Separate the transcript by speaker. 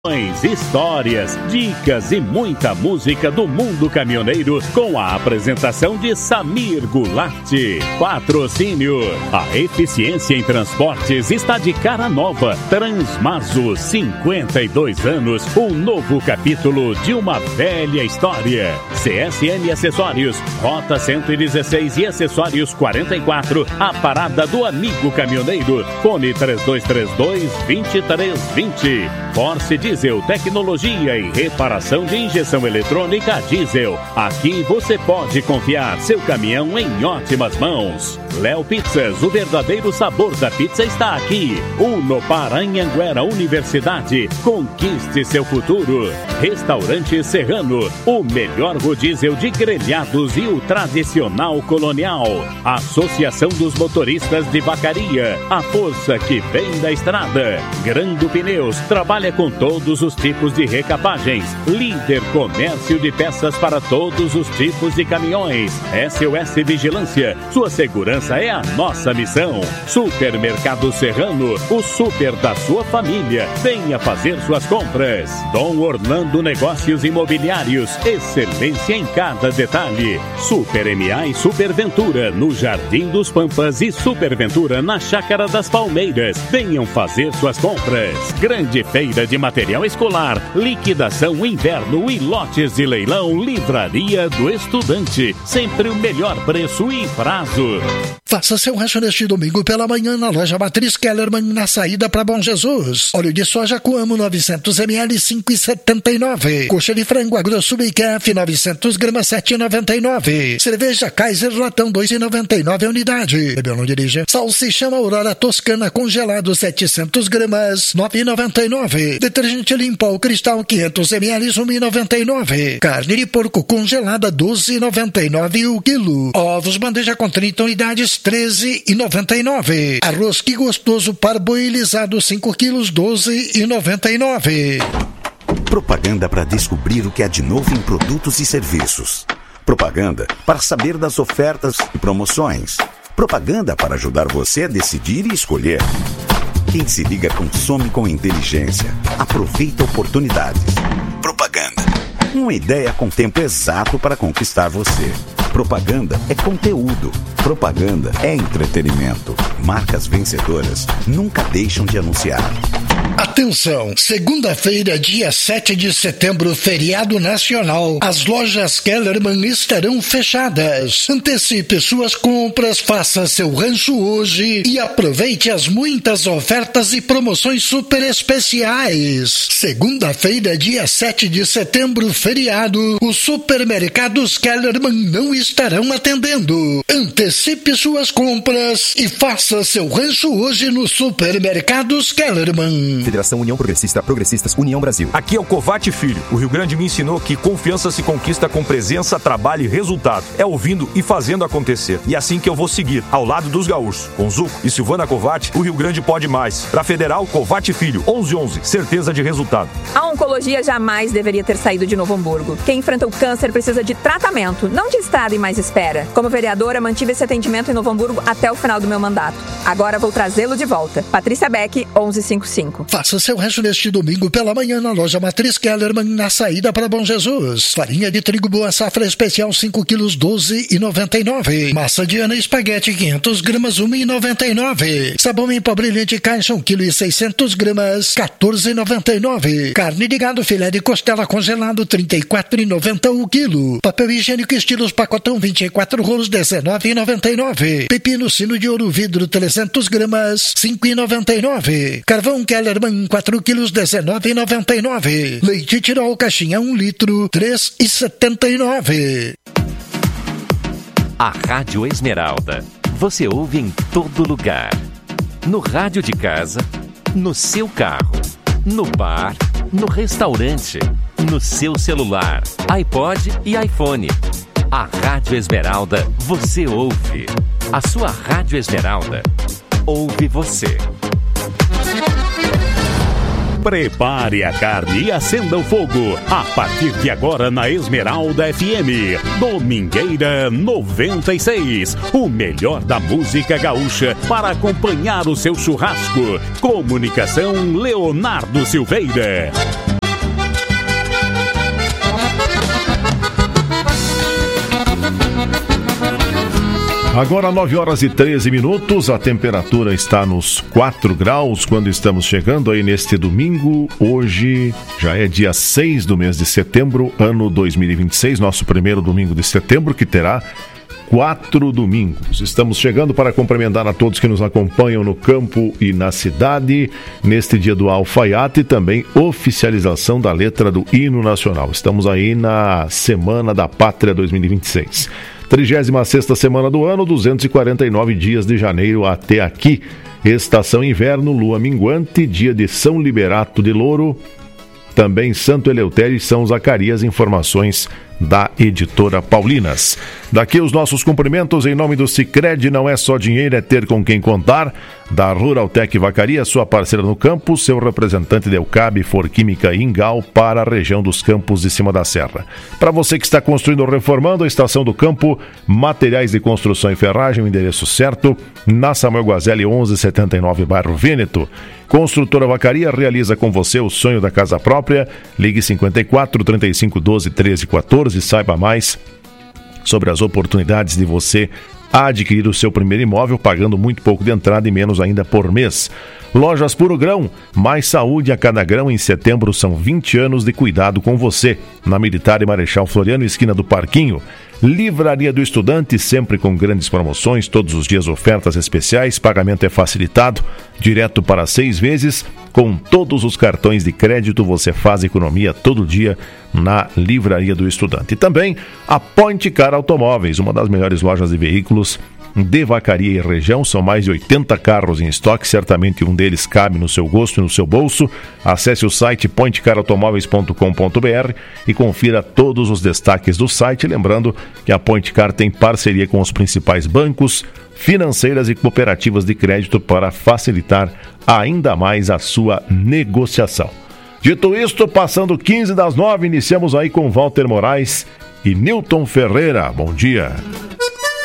Speaker 1: Histórias, dicas e muita música do mundo caminhoneiro com a apresentação de Samir Goulart. Patrocínio: a eficiência em transportes está de cara nova. Transmaso, 52 anos, um novo capítulo de uma velha história. CSN Acessórios, Rota 116 e Acessórios 44, a parada do amigo caminhoneiro. Fone 3232-2320. Force Diesel, tecnologia e reparação de injeção eletrônica diesel. Aqui você pode confiar seu caminhão em ótimas mãos. Léo Pizzas, o verdadeiro sabor da pizza está aqui. Unopar Anhanguera Universidade, conquiste seu futuro. Restaurante Serrano, o melhor rodízio de grelhados e o tradicional colonial. Associação dos Motoristas de Vacaria, a força que vem da estrada. Grando Pneus, trabalha com todos os tipos de recapagens. Líder comércio de peças para todos os tipos de caminhões. SOS Vigilância, sua segurança é a nossa missão. Supermercado Serrano, o super da sua família. Venha fazer suas compras. Dom Orlando Negócios Imobiliários, excelência em cada detalhe. Super MA e Super Ventura, no Jardim dos Pampas, e Super Ventura na Chácara das Palmeiras. Venham fazer suas compras. Grande Feira de Material Escolar, liquidação inverno e lotes de leilão. Livraria do Estudante, sempre o melhor preço e prazo.
Speaker 2: Faça seu rancho neste domingo pela manhã na loja Matriz Kellerman, na saída para Bom Jesus. Óleo de soja Coamo 900 ml 5,79. Coxa de frango Agrosso Bicaf 900 gramas 7,99. Cerveja Kaiser latão 2,99 a unidade. Bebeu, não dirija. Salsichão Aurora Toscana congelado 700 gramas 9,99. Detergente Limpo Cristal 500 ml 1,99. Carne de porco congelada 12,99 o quilo. Ovos bandeja com 30 unidades 13,99. Arroz Que Gostoso parboilizado 5 quilos 12,99.
Speaker 3: Propaganda para descobrir o que há de novo em produtos e serviços. Propaganda para saber das ofertas e promoções. Propaganda para ajudar você a decidir e escolher. Quem se liga consome com inteligência. Aproveita oportunidades. Propaganda. Uma ideia com tempo exato para conquistar você. Propaganda é conteúdo. Propaganda é entretenimento. Marcas vencedoras nunca deixam de anunciar.
Speaker 2: Atenção! Segunda-feira, dia 7 de setembro, feriado nacional. As lojas Kellerman estarão fechadas. Antecipe suas compras, faça seu rancho hoje e aproveite as muitas ofertas e promoções super especiais. Segunda-feira, dia 7 de setembro, feriado. Os supermercados Kellerman não estarão atendendo. Antecipe suas compras e faça seu rancho hoje nos supermercados Kellerman.
Speaker 4: Federação União Progressista, Progressistas União Brasil.
Speaker 5: Aqui é o Covate Filho. O Rio Grande me ensinou que confiança se conquista com presença, trabalho e resultado. É ouvindo e fazendo acontecer. E é assim que eu vou seguir, ao lado dos gaúchos. Com Zuco e Silvana Covate, o Rio Grande pode mais. Pra Federal, Covate Filho, 1111. Certeza de resultado.
Speaker 6: A oncologia jamais deveria ter saído de Novo Hamburgo. Quem enfrenta o câncer precisa de tratamento, não de estada e mais espera. Como vereadora, mantive esse atendimento em Novo Hamburgo até o final do meu mandato. Agora vou trazê-lo de volta. Patrícia Beck, 1155.
Speaker 2: Faça seu rancho neste domingo pela manhã na loja Matriz Kellerman, na saída para Bom Jesus. Farinha de trigo Boa Safra especial 5 quilos 12,99. Massa de Ana espaguete 500 gramas 1,99. Sabão em pó brilhante caixa 1 kg e 600 gramas 14,99. Carne de gado filé de costela congelado 34,90 o quilo. Papel higiênico estilos pacotão 24 rolos 19,99. Pepino sino de ouro vidro 300 gramas 5,99. Carvão Kellerman 4 quilos 19,99. Leite Tirol caixinha 1 litro 3,79.
Speaker 7: A Rádio Esmeralda. Você ouve em todo lugar. No rádio de casa, no seu carro, no bar, no restaurante, no seu celular, iPod e iPhone. A Rádio Esmeralda você ouve. A sua Rádio Esmeralda ouve você.
Speaker 1: Prepare a carne e acenda o fogo. A partir de agora na Esmeralda FM. Domingueira 96. O melhor da música gaúcha para acompanhar o seu churrasco. Comunicação Leonardo Silveira.
Speaker 8: Agora 9 horas e 13 minutos, a temperatura está nos 4 graus quando estamos chegando aí neste domingo. Hoje já é dia 6 do mês de setembro, ano 2026, nosso primeiro domingo de setembro, que terá 4 domingos. Estamos chegando para cumprimentar a todos que nos acompanham no campo e na cidade, neste dia do alfaiate e também oficialização da letra do hino nacional. Estamos aí na Semana da Pátria 2026. 36ª semana do ano, 249 dias de janeiro até aqui. Estação inverno, lua minguante, dia de São Liberato de Louro, também Santo Eleutério e São Zacarias. Informações da Editora Paulinas. Daqui os nossos cumprimentos em nome do Sicredi. Não é só dinheiro, é ter com quem contar. Da Ruraltec Vacaria, sua parceira no campo, seu representante de Eucabe, Forquímica e Ingal para a região dos Campos de Cima da Serra. Para você que está construindo ou reformando, a Estação do Campo, materiais de construção e ferragem, o endereço certo, na Samuel Guazelli 1179, bairro Vêneto. Construtora Vacaria realiza com você o sonho da casa própria. Ligue 54 35 12 13 14 e saiba mais sobre as oportunidades de você adquirir o seu primeiro imóvel pagando muito pouco de entrada e menos ainda por mês. Lojas Puro Grão, mais saúde a cada grão. Em setembro são 20 anos de cuidado com você. Na Militar e Marechal Floriano, esquina do Parquinho. Livraria do Estudante, sempre com grandes promoções, todos os dias ofertas especiais, pagamento é facilitado, direto para 6 vezes, com todos os cartões de crédito, você faz economia todo dia na Livraria do Estudante. E também a Point Car Automóveis, uma das melhores lojas de veículos de Vacaria e região. São mais de 80 carros em estoque, certamente um deles cabe no seu gosto e no seu bolso. Acesse o site pointcarautomóveis.com.br e confira todos os destaques do site. Lembrando que a Point Car tem parceria com os principais bancos, financeiras e cooperativas de crédito para facilitar ainda mais a sua negociação. Dito isto, passando 15 das 9, iniciamos aí com Walter Moraes e Nilton Ferreira. Bom dia.